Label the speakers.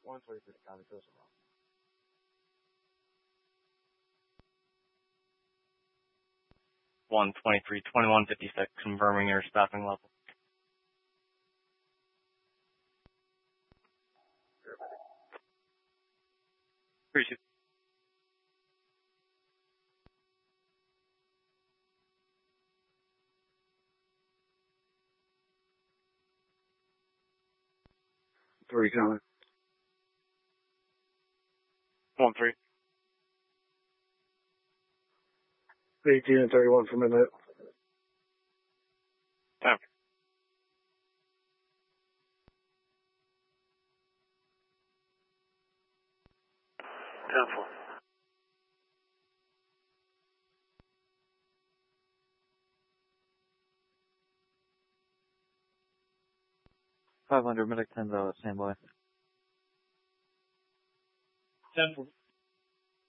Speaker 1: 123 County Coastal.
Speaker 2: 123, 2156, confirming your staffing level. Appreciate it.
Speaker 1: Three coming.
Speaker 2: 1-3.
Speaker 1: 18 and 31 for midnight.
Speaker 2: 10.
Speaker 3: Careful.
Speaker 4: 500 medic 10 standby.
Speaker 2: 10-4.